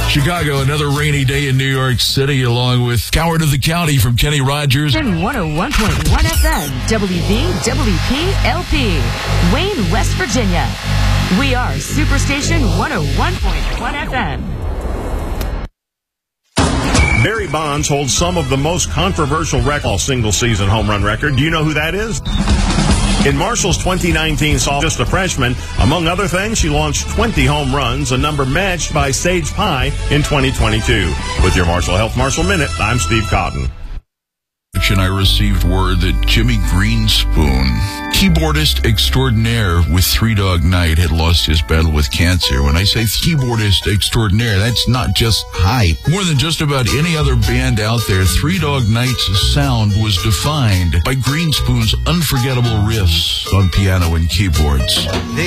Chicago, another rainy day in New York City, along with Coward of the County from Kenny Rogers. 101.1 FM, WVWP-LP, Wayne, West Virginia. We are Superstation 101.1 FM. Barry Bonds holds some of the most controversial single-season home run record. Do you know who that is? In Marshall's 2019 saw just a freshman. Among other things, she launched 20 home runs, a number matched by Sage Pie in 2022. With your Marshall Health Marshall Minute, I'm Steve Cotton. I received word that Jimmy Greenspoon, keyboardist extraordinaire with Three Dog Night, had lost his battle with cancer. When I say keyboardist extraordinaire, that's not just hype. More than just about any other band out there, Three Dog Night's sound was defined by Greenspoon's unforgettable riffs on piano and keyboards.